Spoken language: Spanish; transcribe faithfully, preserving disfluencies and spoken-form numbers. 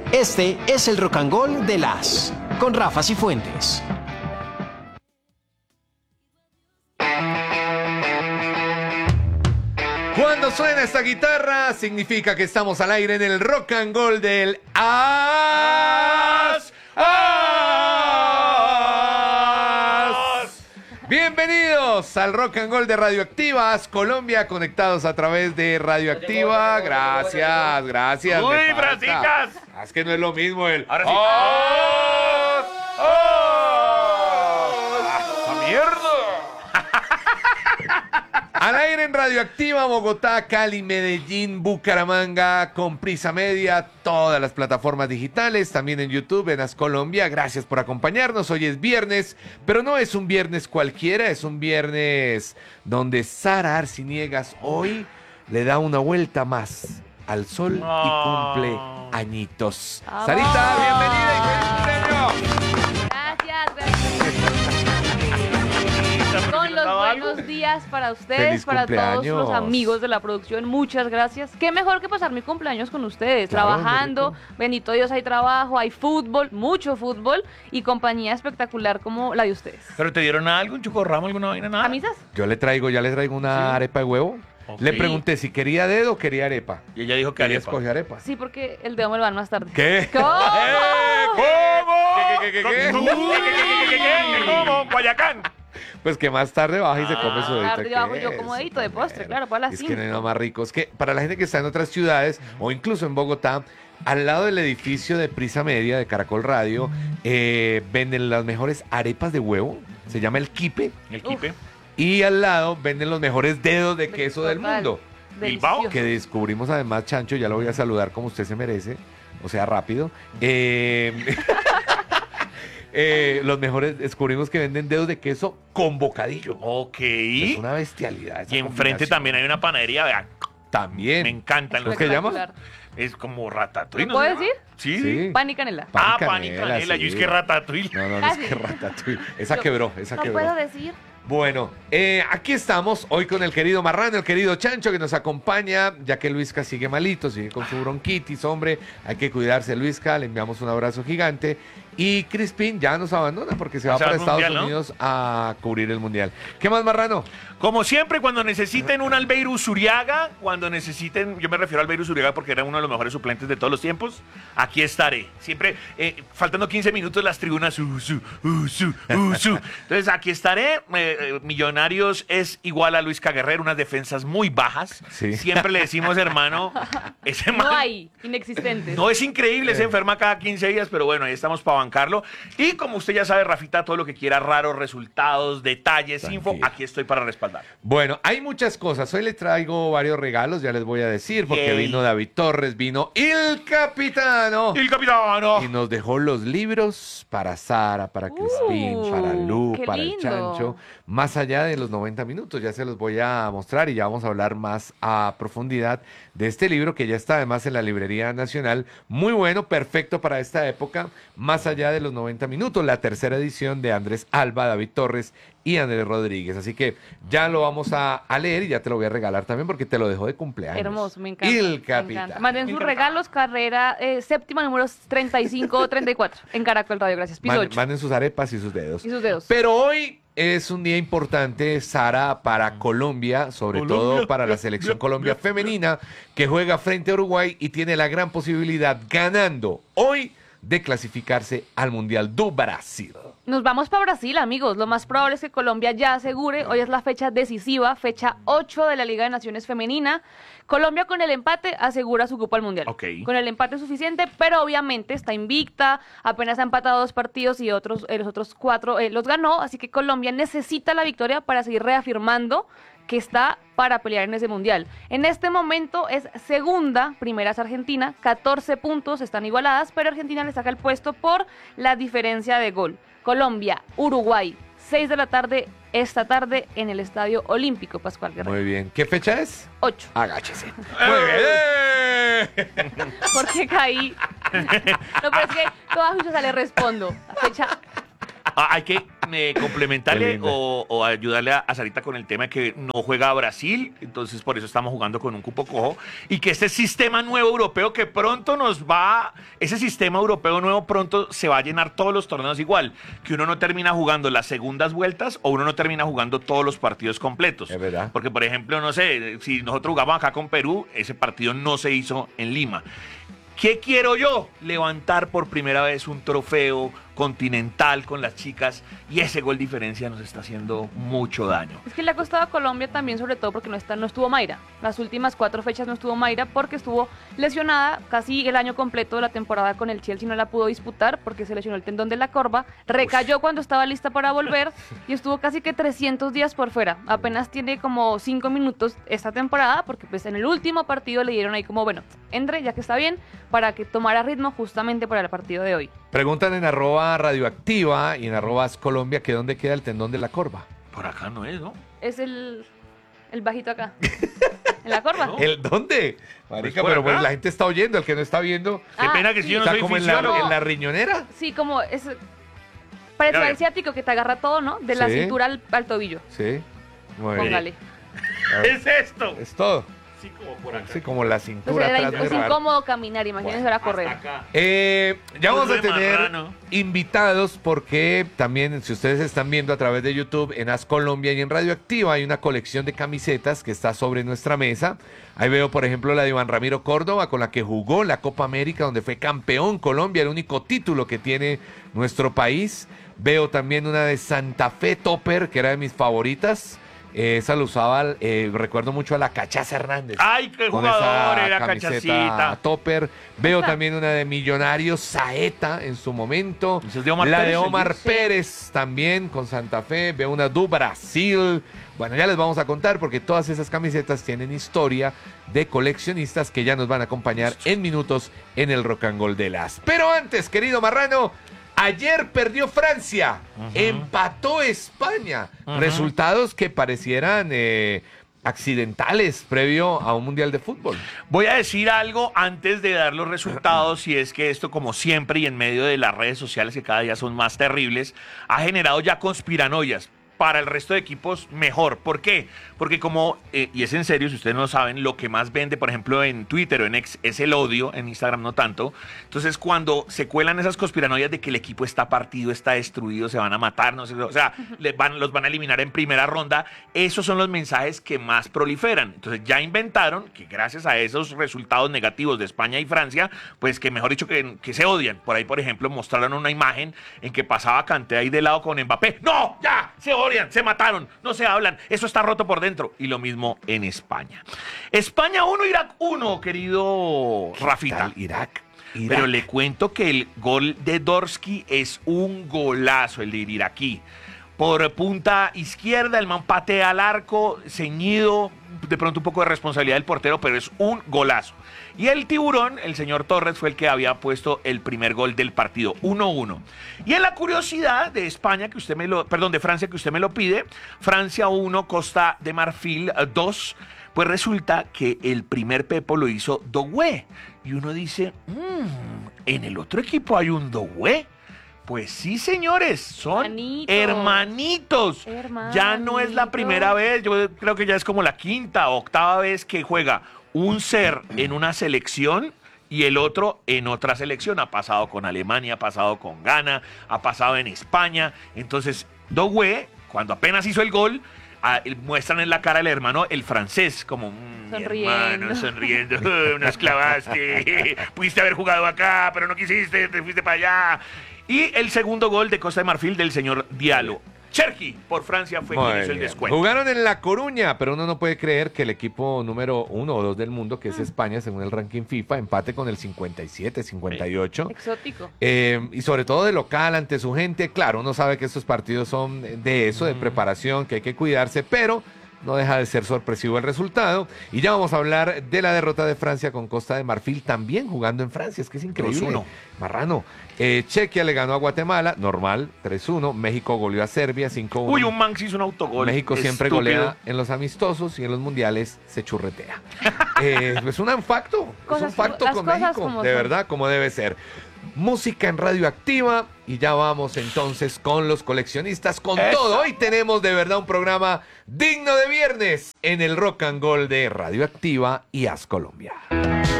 Este es el Rock and Roll de las con Rafa Cifuentes. Cuando suena esta guitarra, significa que estamos al aire en el Rock and Roll del As. As. Bienvenidos al Rock and Roll de Radioactiva As Colombia, conectados a través de Radioactiva. Gracias, gracias. Uy, me falta. brasitas. Ah, Es que no es lo mismo el. Ahora sí. ¡As! ¡As! ¡Ah, mierda! Al aire en Radioactiva, Bogotá, Cali, Medellín, Bucaramanga, con Prisa Media, todas las plataformas digitales, también en YouTube, en As Colombia. Gracias por acompañarnos. Hoy es viernes, pero no es un viernes cualquiera, es un viernes donde Sara Arciniegas hoy le da una vuelta más al sol Oh. y cumple añitos. ¡Vamos! Sarita, bienvenida y feliz cumpleaños. Gracias, gracias. Con los buenos días para ustedes, Feliz para todos cumpleaños. los amigos de la producción. Muchas gracias. Qué mejor que pasar mi cumpleaños con ustedes, Claro, trabajando. muy rico. Bendito Dios, hay trabajo, hay fútbol, mucho fútbol y compañía espectacular como la de ustedes. ¿Pero te dieron algo, un chocorramo, alguna vaina, nada? ¿Camisas? Yo le traigo, ya le traigo una Sí. arepa de huevo. Ok. Le pregunté si quería dedo o quería arepa. Y ella dijo que Ella arepa. escogió arepa. Sí, porque el dedo me lo dan más tarde. ¿Qué? ¿Cómo? ¡Eh! ¿Cómo? ¿Qué, qué, qué, qué, qué? ¿Qué, qué, qué, qué, qué, qué? ¿Cómo? Guayacán. Pues que más tarde baja y se come su dedito. tarde bajo yo como dedito de postre, claro, para las Es que cinco. no hay nada más rico. Es que para la gente que está en otras ciudades o incluso en Bogotá, al lado del edificio de Prisa Media de Caracol Radio, eh, venden las mejores arepas de huevo. Se llama El Quipe. El kipe. Y al lado venden los mejores dedos de queso del Total. mundo. Bilbao, Delicioso. Que descubrimos además, Chancho, ya lo voy a saludar como usted se merece, o sea, rápido. Eh, eh, los mejores, descubrimos que venden dedos de queso con bocadillo. Ok. Es una bestialidad. esa Y enfrente combinación. también hay una panadería, vean. También. Me encantan los ¿Cómo que llama? Espectacular. Es como ratatouille. ¿Lo ¿no puedo se llama? decir? Sí. Sí. Pan y canela. Pan y Ah, pan y canela, canela. sí. Yo es que ratatouille. No, no, no, es Casi. que ratatouille. Esa Yo- quebró, esa No quebró. puedo decir. Bueno, eh, aquí estamos hoy con el querido Marrano, el querido Chancho que nos acompaña, ya que Luisca sigue malito, sigue con su bronquitis, hombre, hay que cuidarse, Luisca, le enviamos un abrazo gigante. Y Crispin ya nos abandona porque se va Se va para al Estados Mundial, ¿no? Unidos a cubrir el Mundial. ¿Qué más, Marrano? Como siempre, cuando necesiten un Albeiro Usuriaga, cuando necesiten, yo me refiero a Albeiro Usuriaga porque era uno de los mejores suplentes de todos los tiempos, aquí estaré. Siempre, eh, faltando quince minutos, las tribunas, uh, su, uh, su, uh, su. Entonces, aquí estaré. Eh, eh, Millonarios es igual a Luis Guerrero, unas defensas muy bajas. Sí. Siempre le decimos, hermano, ese No man- hay, inexistentes. No, es increíble, se enferma cada quince días, pero bueno, ahí estamos para bancarlo. Y como usted ya sabe, Rafita, todo lo que quiera, raros resultados, detalles, Tranquilo. info, aquí estoy para respaldar. Bueno, hay muchas cosas. Hoy les traigo varios regalos, ya les voy a decir, porque Yay. vino David Torres, vino El Capitano. ¡El capitano! Y nos dejó los libros para Sara, para Crispin, Uh, para Lu, qué para el lindo. Chancho, más allá de los noventa minutos. Ya se los voy a mostrar y ya vamos a hablar más a profundidad de este libro que ya está además en la Librería Nacional. Muy bueno, perfecto para esta época, más allá de los noventa minutos. La tercera edición de Andrés Alba, David Torres y Andrés Rodríguez. Así que ya lo vamos a, a leer y ya te lo voy a regalar también porque te lo dejo de cumpleaños. Hermoso, me encanta. El me Capitán. encanta. Manden sus Encantado. regalos, carrera eh, séptima, números treinta y cinco o treinta y cuatro en Caracol Radio. Gracias. Piso Man- ocho. manden sus arepas y sus dedos. Y sus dedos. Pero hoy es un día importante, Sara, para Colombia, sobre Colombia. todo para la selección Colombia femenina, que juega frente a Uruguay y tiene la gran posibilidad, ganando hoy, de clasificarse al Mundial do Brasil. Nos vamos para Brasil, amigos. Lo más probable es que Colombia ya asegure. Hoy es la fecha decisiva, fecha ocho de la Liga de Naciones Femenina. Colombia con el empate asegura su cupo al Mundial. Ok. Con el empate es suficiente, pero obviamente está invicta. Apenas ha empatado dos partidos y otros, eh, los otros cuatro eh, los ganó. Así que Colombia necesita la victoria para seguir reafirmando que está para pelear en ese Mundial. En este momento es segunda, primera es Argentina, catorce puntos, están igualadas, pero Argentina le saca el puesto por la diferencia de gol. Colombia, Uruguay, seis de la tarde, esta tarde en el Estadio Olímpico Pascual Guerrero. Muy bien. ¿Qué fecha es? ocho. Agáchese. Muy bien. Porque caí. No, pero es que toda justicia le respondo. Fecha Ah, hay que eh, Qué complementarle linda. o, o ayudarle a, a Sarita con el tema de que no juega a Brasil, entonces por eso estamos jugando con un cupo cojo, y que este sistema nuevo europeo que pronto nos va, ese sistema europeo nuevo pronto se va a llenar todos los torneos igual, que uno no termina jugando las segundas vueltas o uno no termina jugando todos los partidos completos. Es verdad. Porque, por ejemplo, no sé, si nosotros jugamos acá con Perú, ese partido no se hizo en Lima. ¿Qué quiero yo? Levantar por primera vez un trofeo continental con las chicas, y ese gol diferencia nos está haciendo mucho daño. Es que le ha costado a Colombia también, sobre todo porque no, está, no estuvo Mayra. Las últimas cuatro fechas no estuvo Mayra porque estuvo lesionada casi el año completo de la temporada con el Chelsea. No la pudo disputar porque se lesionó el tendón de la corva. Recayó cuando estaba lista para volver y estuvo casi que trescientos días por fuera. Apenas tiene como cinco minutos esta temporada porque pues en el último partido le dieron ahí como, bueno, entre ya que está bien, para que tomara ritmo justamente para el partido de hoy. Preguntan en arroba radioactiva y en arroba Colombia que dónde queda el tendón de la corva. Por acá no es, ¿no? Es el, el bajito acá. En la corva. No. ¿El dónde? Marica, por pero acá. pues la gente está oyendo, el que no está viendo. Qué Ah, pena que si sí. yo no Está soy como en la, fisiólogo. en la riñonera. Sí, como es... Parece A ver. el ciático que te agarra todo, ¿no? De la Sí. cintura al, al tobillo. Sí. Muy bien. Póngale. A ver, ¿Qué es esto? Es todo. Sí, como por acá. Sí, como la Entonces cintura era atrás. in- muy es raro. incómodo caminar, imagínense ahora correr. Hasta acá. Eh, ya vamos a Burro de tener marrano. invitados porque también, si ustedes están viendo a través de YouTube en As Colombia y en Radioactiva, hay una colección de camisetas que está sobre nuestra mesa. Ahí veo, por ejemplo, la de Iván Ramiro Córdoba, con la que jugó la Copa América, donde fue campeón Colombia, el único título que tiene nuestro país. Veo también una de Santa Fe Topper, que era de mis favoritas. Eh, esa la usaba, eh, recuerdo mucho a la Cachaza Hernández. Ay, qué Con jugador esa era camiseta Cachacita. Topper. Veo Esta. también una de Millonarios Saeta en su momento. Esa es de Omar la Pérez, de el Omar Sí. Pérez también con Santa Fe. Veo una du Brasil. Bueno, ya les vamos a contar porque todas esas camisetas tienen historia de coleccionistas que ya nos van a acompañar en minutos en el Rock and Roll de las. Pero antes, querido Marrano, ayer perdió Francia, empató España. Ujú. Resultados que parecieran eh, accidentales previo a un mundial de fútbol. Voy a decir algo antes de dar los resultados, y es que esto, como siempre, y en medio de las redes sociales que cada día son más terribles, ha generado ya conspiranoias. Para el resto de equipos, mejor. ¿Por qué? Porque como, eh, y es en serio, si ustedes no lo saben, lo que más vende, por ejemplo, en Twitter o en X, es el odio, en Instagram no tanto. Entonces, cuando se cuelan esas conspiranoias de que el equipo está partido, está destruido, se van a matar, no sé, o sea, les van, los van a eliminar en primera ronda, esos son los mensajes que más proliferan. Entonces, ya inventaron que gracias a esos resultados negativos de España y Francia, pues que mejor dicho, que, que se odian. Por ahí, por ejemplo, mostraron una imagen en que pasaba Kanté ahí de lado con Mbappé. ¡No! ¡Ya! ¡Se odian! Se mataron, no se hablan, eso está roto por dentro. Y lo mismo en España. España uno, Irak uno, querido Rafita. Tal, Irak. Irak. Pero le cuento que el gol de Dorsky es un golazo, el de iraquí. Por punta izquierda, el man patea al arco, ceñido, de pronto un poco de responsabilidad del portero, pero es un golazo. Y el tiburón, el señor Torres, fue el que había puesto el primer gol del partido, uno uno. Y en la curiosidad de España, que usted me lo, perdón, de Francia, que usted me lo pide, Francia uno, Costa de Marfil dos, pues resulta que el primer Pepo lo hizo Doué. Y uno dice, mmm, en el otro equipo hay un Doué. Pues sí, señores, son Hermanitos. hermanitos. Ya no es la Hermanitos. primera vez, yo creo que ya es como la quinta o octava vez que juega un ser en una selección y el otro en otra selección. Ha pasado con Alemania, ha pasado con Ghana, ha pasado en España. Entonces, Doué, cuando apenas hizo el gol, ah, muestran en la cara del hermano el francés, como mm, mi Sonriendo. hermano, sonriendo, nos clavaste, pudiste haber jugado acá, pero no quisiste, te fuiste para allá. Y el segundo gol de Costa de Marfil del señor Diallo. Cherki por Francia fue Muy quien hizo el bien. descuento. Jugaron en La Coruña, pero uno no puede creer que el equipo número uno o dos del mundo, que es España, según el ranking FIFA, empate con el cincuenta y siete, cincuenta y ocho. Exótico. Eh, y sobre todo de local ante su gente. Claro, uno sabe que estos partidos son de eso, de preparación, que hay que cuidarse, pero no deja de ser sorpresivo el resultado. Y ya vamos a hablar de la derrota de Francia con Costa de Marfil, también jugando en Francia. Es que es increíble. dos uno. Marrano. Eh, Chequia le ganó a Guatemala, normal, tres uno. México goleó a Serbia, cinco uno. Uy, un man se hizo un autogol. México siempre estúpido. golea en los amistosos y en los mundiales se churretea. Eh, es un facto, es un Cosas- facto las con cosas México, como de son. verdad, como debe ser. música en Radioactiva y ya vamos entonces con los coleccionistas, con Eso. todo. Hoy tenemos de verdad un programa digno de viernes en el Rock and Roll de Radioactiva y Haz Colombia.